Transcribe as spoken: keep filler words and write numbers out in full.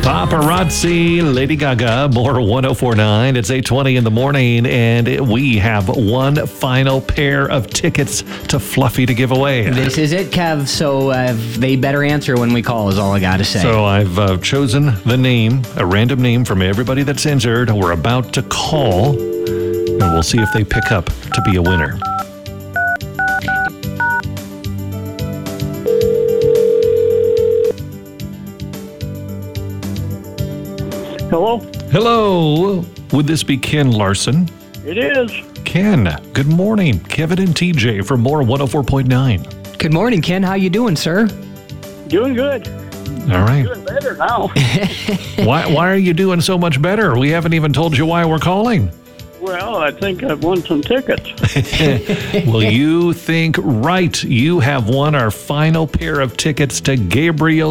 Paparazzi, Lady Gaga, more one oh four point nine. It's eight twenty in the morning, and we have one final pair of tickets to Fluffy to give away. This is it, Kev, so uh, they better answer when we call is all I got to say. So I've uh, chosen the name, a random name from everybody that's entered. We're about to call, and we'll see if they pick up to be a winner. Hello? Hello. Would this be Ken Larson? It is. Ken, good morning. Kevin and T J from More one oh four point nine. Good morning, Ken. How you doing, sir? Doing good. All right. Doing better now. Why, why are you doing so much better? We haven't even told you why we're calling. Well, I think I've won some tickets. Well, you think right. You have won our final pair of tickets to Gabriel